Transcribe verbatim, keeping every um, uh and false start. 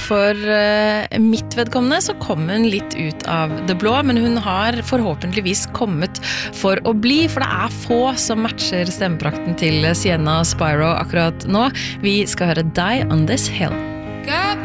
for uh, mitt vedkommende så kom hun litt ut av det blå, men hun har forhåpentligvis kommet for å bli, for det er få som matcher stemmeprakten til Sienna Spyro akkurat nå. Vi skal høre Die on This Hill. Got